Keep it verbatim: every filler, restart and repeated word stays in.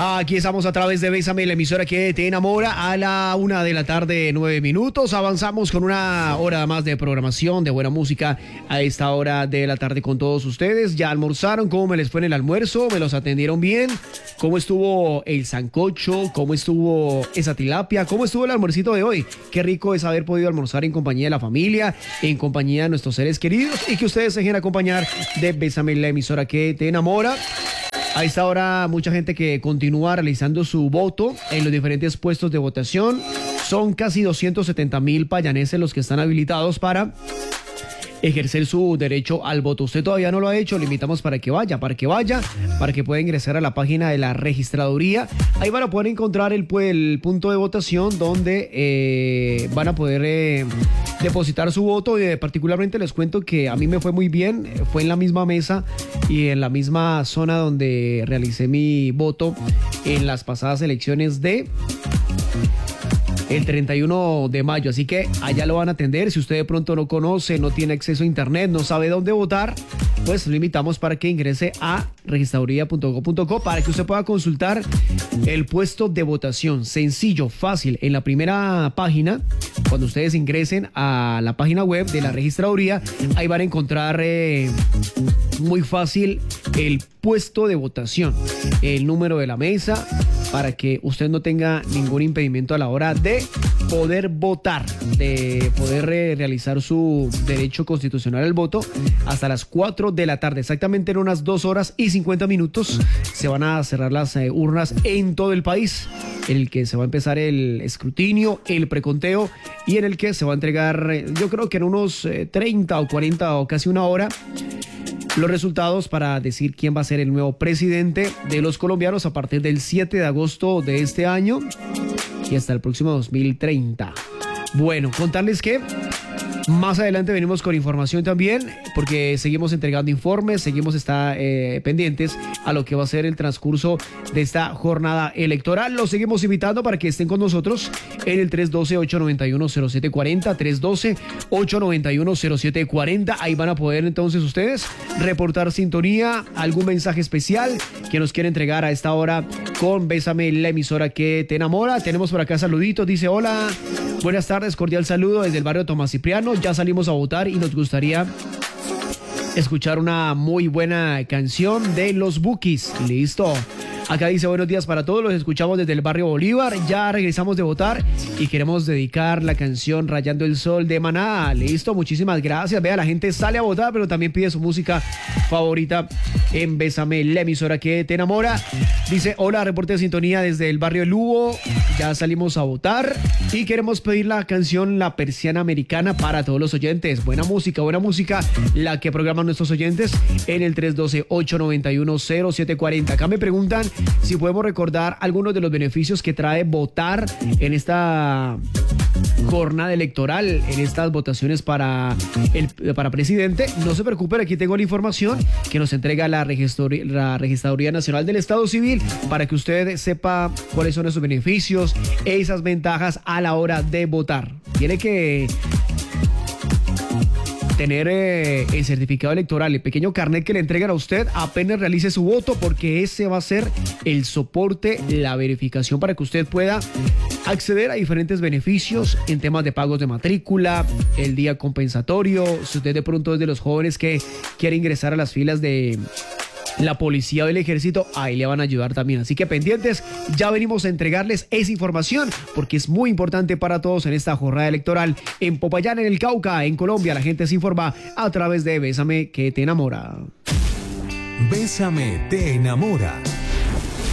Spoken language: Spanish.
Aquí estamos a través de Bésame, la emisora que te enamora, a la una de la tarde, nueve minutos. Avanzamos con una hora más de programación, de buena música a esta hora de la tarde con todos ustedes. ¿Ya almorzaron? ¿Cómo me les fue en el almuerzo? ¿Me los atendieron bien? ¿Cómo estuvo el sancocho? ¿Cómo estuvo esa tilapia? ¿Cómo estuvo el almuercito de hoy? Qué rico es haber podido almorzar en compañía de la familia, en compañía de nuestros seres queridos y que ustedes se dejen acompañar de Bésame, la emisora que te enamora. A esta hora mucha gente que continúa realizando su voto en los diferentes puestos de votación. Son casi doscientos setenta mil payaneses los que están habilitados para ejercer su derecho al voto. Usted todavía no lo ha hecho, le invitamos para que vaya, para que vaya, para que pueda ingresar a la página de la registraduría. Ahí van a poder encontrar el, el punto de votación donde eh, van a poder eh, depositar su voto. Y particularmente les cuento que a mí me fue muy bien, fue en la misma mesa y en la misma zona donde realicé mi voto en las pasadas elecciones de el treinta y uno de mayo, así que allá lo van a atender. Si usted de pronto no conoce, no tiene acceso a internet, no sabe dónde votar, pues lo invitamos para que ingrese a registraduría punto gob punto co para que usted pueda consultar el puesto de votación. Sencillo, fácil. En la primera página, cuando ustedes ingresen a la página web de la registraduría, ahí van a encontrar eh, muy fácil el puesto de votación, el número de la mesa, para que usted no tenga ningún impedimento a la hora de poder votar, de poder eh, realizar su derecho constitucional al voto hasta las cuatro de la tarde. Exactamente en unas dos horas y cincuenta minutos se van a cerrar las eh, urnas en todo el país, en el que se va a empezar el escrutinio, el preconteo y en el que se va a entregar, eh, yo creo que en unos eh, treinta o cuarenta o casi una hora, los resultados para decir quién va a ser el nuevo presidente de los colombianos a partir del siete de agosto de este año y hasta el próximo dos mil treinta. Bueno, contarles que más adelante venimos con información también, porque seguimos entregando informes, seguimos está, eh, pendientes a lo que va a ser el transcurso de esta jornada electoral. Los seguimos invitando para que estén con nosotros en el tres uno dos, ocho nueve uno, cero siete cuatro cero, tres uno dos, ocho nueve uno, cero siete cuatro cero. Ahí van a poder entonces ustedes reportar sintonía, algún mensaje especial que nos quiere entregar a esta hora con Bésame, la emisora que te enamora. Tenemos por acá saluditos, dice: hola, buenas tardes, cordial saludo desde el barrio Tomás Cipriano. Ya salimos a votar y nos gustaría escuchar una muy buena canción de los Bukis. Listo. Acá dice: buenos días para todos, los escuchamos desde el barrio Bolívar, ya regresamos de votar y queremos dedicar la canción Rayando el Sol de Maná. Listo, muchísimas gracias. Vea, la gente sale a votar, pero también pide su música favorita en Bésame, la emisora que te enamora. Dice: hola, reporte de sintonía desde el barrio Lugo, ya salimos a votar y queremos pedir la canción La Persiana Americana para todos los oyentes. Buena música, buena música, la que programan nuestros oyentes en el tres uno dos, ocho nueve uno, cero siete cuatro cero. Acá me preguntan si podemos recordar algunos de los beneficios que trae votar en esta jornada electoral, en estas votaciones para, el, para presidente. No se preocupen, aquí tengo la información que nos entrega la Registraduría, la Registraduría Nacional del Estado Civil para que usted sepa cuáles son esos beneficios, esas ventajas a la hora de votar. Tiene que tener eh, el certificado electoral, el pequeño carnet que le entregan a usted apenas realice su voto, porque ese va a ser el soporte, la verificación para que usted pueda acceder a diferentes beneficios en temas de pagos de matrícula, el día compensatorio. Si usted de pronto es de los jóvenes que quiere ingresar a las filas de la policía o el ejército, ahí le van a ayudar también. Así que pendientes, ya venimos a entregarles esa información porque es muy importante para todos en esta jornada electoral. En Popayán, en el Cauca, en Colombia, la gente se informa a través de Bésame que te enamora. Bésame te enamora.